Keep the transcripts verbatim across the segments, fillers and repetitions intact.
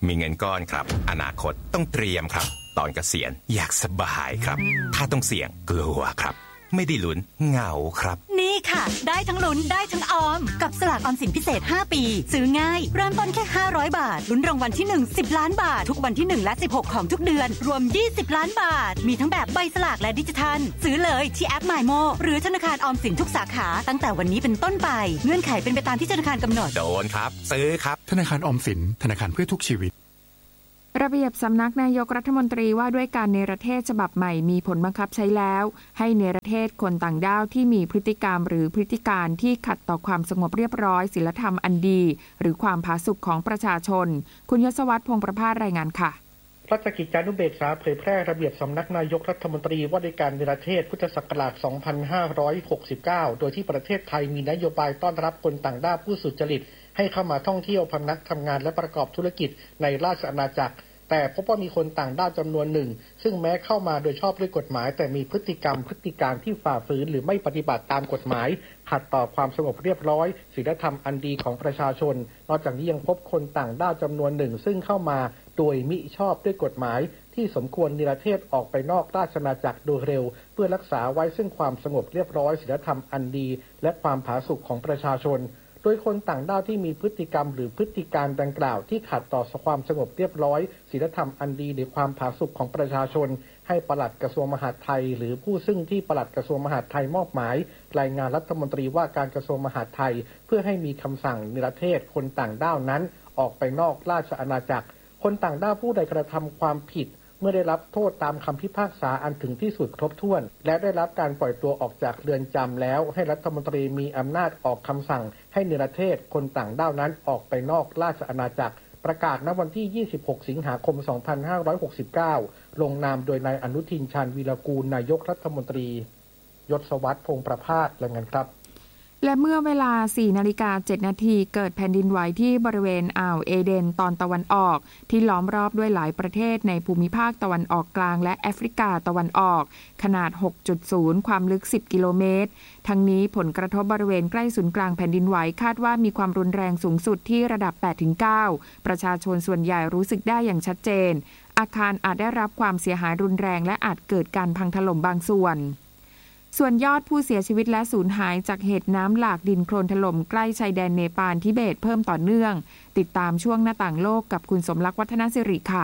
มีเงินก้อนครับอนาคตต้องเตรียมครับตอนเกษียณอยากสบายครับถ้าต้องเสี่ยงกลัวครับไม่ได้ลุ้นเหงาครับนี่ค่ะได้ทั้งลุ้นได้ทั้งออมกับสลากออมสินพิเศษห้าปีซื้อง่ายเริ่มต้นแค่ห้าร้อยบาทลุ้นรางวัลที่หนึ่ง สิบล้านบาททุกวันที่หนึ่งและสิบหกของทุกเดือนรวมยี่สิบล้านบาทมีทั้งแบบใบสลากและดิจิทัลซื้อเลยที่แอป MyMo หรือธนาคารออมสินทุกสาขาตั้งแต่วันนี้เป็นต้นไปเงื่อนไขเป็นไปตามที่ธนาคารกำหนดโดนครับซื้อครับธนาคารออมสินธนาคารเพื่อทุกชีวิตระเบียบสำนักนายกรัฐมนตรีว่าด้วยการเนรเทศฉบับใหม่มีผลบังคับใช้แล้วให้เนรเทศคนต่างด้าวที่มีพฤติกรรมหรือพฤติการที่ขัดต่อความสงบเรียบร้อยศีลธรรมอันดีหรือความผาสุกของประชาชนคุณยศวัฒน์พงษ์ประภาสรายงานค่ะราชกิจจานุเบกษาเผยแพร่ระเบียบสำนักนายกรัฐมนตรีว่าด้วยการเนรเทศพุทธศักราช สองพันห้าร้อยหกสิบเก้า โดยที่ประเทศไทยมีนโยบายต้อนรับคนต่างด้าวผู้สุจริตให้เข้ามาท่องเที่ยวพำนักทำงานและประกอบธุรกิจในราชอาณาจักรแต่พบว่ามีคนต่างด้าวจำนวนหนึ่งซึ่งแม้เข้ามาโดยชอบด้วยกฎหมายแต่มีพฤติกรรมพฤติการที่ฝ่าฝืนหรือไม่ปฏิบัติตามกฎหมายขัดต่อความสงบเรียบร้อยศีลธรรมอันดีของประชาชนนอกจากนี้ยังพบคนต่างด้าวจำนวนหนึ่งซึ่งเข้ามาโดยมิชอบด้วยกฎหมายที่สมควรนิรเทศออกไปนอกราชอาณาจักรโดยเร็วเพื่อรักษาไว้ซึ่งความสงบเรียบร้อยศีลธรรมอันดีและความผาสุกของประชาชนโดยคนต่างด้าวที่มีพฤติกรรมหรือพฤติการดังกล่าวที่ขัดต่อความสงบเรียบร้อยศีลธรรมอันดีหรือความผาสุกของประชาชนให้ปลัดกระทรวงมหาดไทยหรือผู้ซึ่งที่ปลัดกระทรวงมหาดไทยมอบหมายรายงานรัฐมนตรีว่าการกระทรวงมหาดไทยเพื่อให้มีคำสั่งนิรเทศคนต่างด้าวนั้นออกไปนอกราชอาณาจักรคนต่างด้าวผู้ใดกระทำความผิดเมื่อได้รับโทษตามคำพิพากษาอันถึงที่สุดครบถ้วนและได้รับการปล่อยตัวออกจากเรือนจำแล้วให้รัฐมนตรีมีอำนาจออกคำสั่งให้นิรเทศคนต่างด้าวนั้นออกไปนอกราชอาณาจักรประกาศณวันที่ยี่สิบหกสิงหาคมสองพันห้าร้อยหกสิบเก้าลงนามโดยนายอนุทินชาญวีรกูลนายกรัฐมนตรียศวัฒน์พงษ์ประภาสรายงานครับและเมื่อเวลา สี่นาฬิกาเจ็ดนาทีเกิดแผ่นดินไหวที่บริเวณอ่าวเอเดนตอนตะวันออกที่ล้อมรอบด้วยหลายประเทศในภูมิภาคตะวันออกกลางและแอฟริกาตะวันออกขนาด หกจุดศูนย์ ความลึกสิบกิโลเมตรทั้งนี้ผลกระทบบริเวณใกล้ศูนย์กลางแผ่นดินไหวคาดว่ามีความรุนแรงสูงสุดที่ระดับ แปดถึงเก้า ประชาชนส่วนใหญ่รู้สึกได้อย่างชัดเจนอาคารอาจได้รับความเสียหายรุนแรงและอาจเกิดการพังถล่มบางส่วนส่วนยอดผู้เสียชีวิตและสูญหายจากเหตุน้ำหลากดินโคลนถล่มใกล้ชายแดนเนปาลทิเบตเพิ่มต่อเนื่องติดตามช่วงหน้าต่างโลกกับคุณสมรักษ์วัฒนสิริค่ะ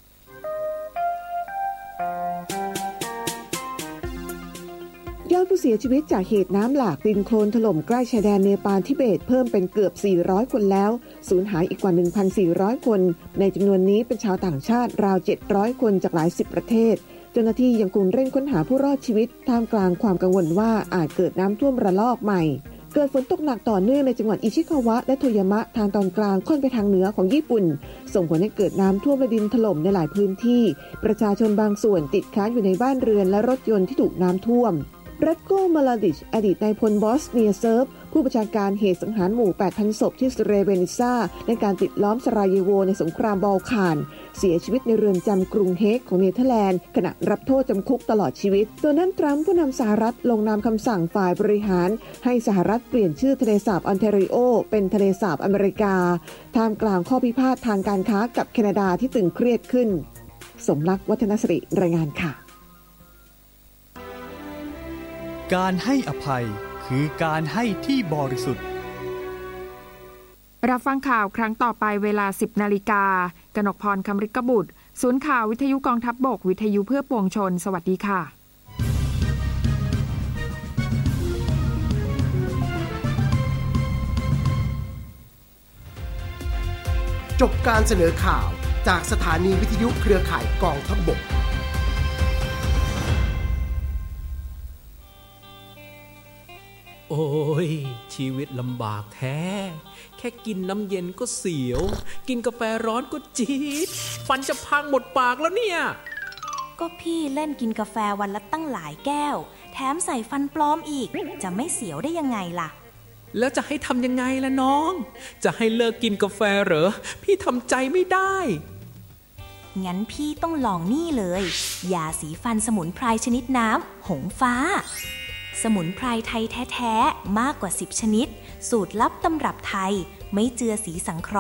ยอดผู้เสียชีวิตจากเหตุน้ำหลากดินโคลนถล่มใกล้ชายแดนเนปาลทิเบตเพิ่มเป็นเกือบสี่ร้อยคนแล้วสูญหายอีกกว่า หนึ่งพันสี่ร้อย คนในจำนวนนี้เป็นชาวต่างชาติราวเจ็ดร้อยคนจากหลายสิบประเทศเจ้าหน้าที่ยังคงเร่งค้นหาผู้รอดชีวิตท่ามกลางความกังวลว่าอาจเกิดน้ำท่วมระลอกใหม่เกิดฝนตกหนักต่อเนื่องในจังหวัดอิชิคาวะและโทยามะทางตอนกลางค่อนไปทางเหนือของญี่ปุ่นส่งผลให้เกิดน้ำท่วมและดินถล่มในหลายพื้นที่ประชาชนบางส่วนติดค้างอยู่ในบ้านเรือนและรถยนต์ที่ถูกน้ำท่วมรัตโก มาลาดิชอดีตนายพลบอสเนียเซิร์ฟผู้บัญชาการเหตุสังหารหมู่ แปดพัน ศพที่สเรเบนิซาในการปิดล้อมสราเยโวในสงครามบอลข่านเสียชีวิตในเรือนจำกรุงเฮกของเนเธอร์แลนด์ขณะรับโทษจำคุกตลอดชีวิตโดนัลด์ทรัมป์ผู้นำสหรัฐลงนามคำสั่งฝ่ายบริหารให้สหรัฐเปลี่ยนชื่อทะเลสาบออนแทรีโอเป็นทะเลสาบอเมริกาท่ามกลางข้อพิพาททางการค้ากับแคนาดาที่ตึงเครียดขึ้นสมรักษ์วัฒนสิริรายงานค่ะการให้อภัยคือการให้ที่บริสุทธิ์รับฟังข่าวครั้งต่อไปเวลา สิบนาฬิกากนกพร คำฤกบุตรศูนย์ข่าววิทยุกองทัพบกวิทยุเพื่อปวงชนสวัสดีค่ะจบการเสนอข่าวจากสถานีวิทยุเครือข่ายกองทัพบกโอ้ยชีวิตลำบากแท้แค่กินน้ำเย็นก็เสียวกินกาแฟร้อนก็จี๊ดฟันจะพังหมดปากแล้วเนี่ยก็พี่เล่นกินกาแฟวันละตั้งหลายแก้วแถมใส่ฟันปลอมอีกจะไม่เสียวได้ยังไงล่ะแล้วจะให้ทำยังไงล่ะน้องจะให้เลิกกินกาแฟเหรอพี่ทำใจไม่ได้งั้นพี่ต้องลองนี่เลยยาสีฟันสมุนไพรชนิดน้ำหงฟ้าสมุนไพรไทยแท้ๆมากกว่าสิบชนิดสูตรลับตำรับไทยไม่เจือสีสังเคราะห์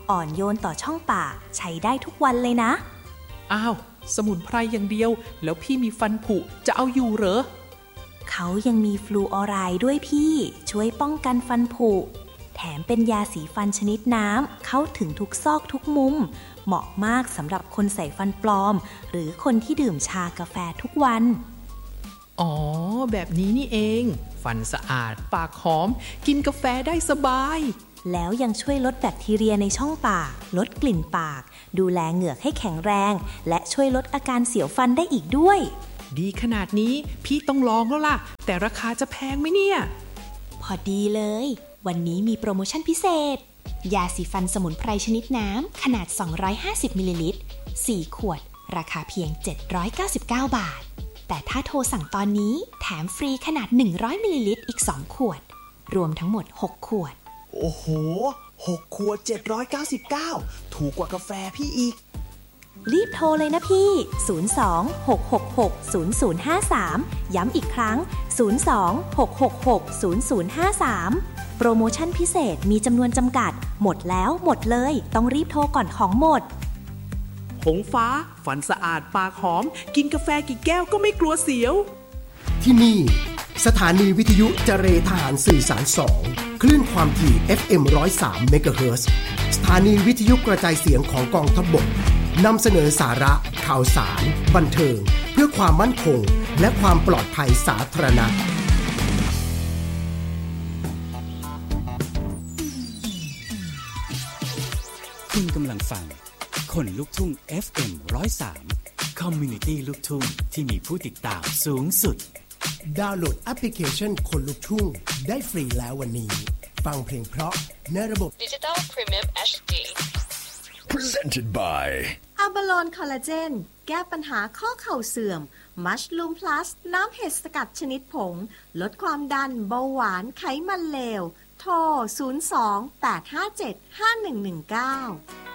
อ่อนโยนต่อช่องปากใช้ได้ทุกวันเลยนะอ้าวสมุนไพรอย่างเดียวแล้วพี่มีฟันผุจะเอาอยู่เหรอเขายังมีฟลูออไรด์ด้วยพี่ช่วยป้องกันฟันผุแถมเป็นยาสีฟันชนิดน้ำเข้าถึงทุกซอกทุกมุมเหมาะมากสำหรับคนใส่ฟันปลอมหรือคนที่ดื่มชากาแฟทุกวันอ๋อแบบนี้นี่เองฟันสะอาดปากหอมกินกาแฟได้สบายแล้วยังช่วยลดแบคทีเรียในช่องปากลดกลิ่นปากดูแลเหงือกให้แข็งแรงและช่วยลดอาการเสียวฟันได้อีกด้วยดีขนาดนี้พี่ต้องลองแล้วล่ะแต่ราคาจะแพงไหมเนี่ยพอดีเลยวันนี้มีโปรโมชั่นพิเศษยาสีฟันสมุนไพรชนิดน้ำขนาดสองร้อยห้าสิบมิลลิลิตรสี่ขวดราคาเพียงเจ็ดร้อยเก้าสิบเก้าบาทแต่ถ้าโทรสั่งตอนนี้แถมฟรีขนาดหนึ่งร้อยมิลลิลิตรอีกสองขวดรวมทั้งหมดหกขวดโอ้โหหกขวดเจ็ดร้อยเก้าสิบเก้าถูกกว่ากาแฟพี่อีกรีบโทรเลยนะพี่ศูนย์ สอง หก หก หก ศูนย์ ศูนย์ ห้า สามย้ำอีกครั้งศูนย์ สอง หก หก หก ศูนย์ ศูนย์ ห้า สามโปรโมชั่นพิเศษมีจำนวนจำกัดหมดแล้วหมดเลยต้องรีบโทรก่อนของหมดหงฟ้าฟันสะอาดปากหอมกินกาแฟกี่แก้วก็ไม่กลัวเสียวที่นี่สถานีวิทยุเจเรทหารสื่อสารสองคลื่นความถี่ เอฟ เอ็ม หนึ่งร้อยสาม เมกะเฮิรตซ์สถานีวิทยุกระจายเสียงของกองทัพบกนำเสนอสาระข่าวสารบันเทิงเพื่อความมั่นคงและความปลอดภัยสาธารณะคุณกำลังฟังคนลุกทุ่ง เอฟ เอ็ม หนึ่งร้อยสาม Community ลูกทุ่งที่มีผู้ติดตามสูงสุดดาวน์โหลดแอปพลิเคชันคนลุกทุ่งได้ฟรีแล้ววันนี้ฟังเพลงเพราะในระบบ Digital Premium เอช ดี Presented by อะบาโลนคอลลาเจนแก้ปัญหาข้อเข่าเสื่อมมัชลูมพลัสน้ำเห็ดสกัดชนิดผงลดความดันเบาหวานไขมันเลวโทรศูนย์ สอง แปด ห้า เจ็ด ห้า หนึ่ง หนึ่ง เก้า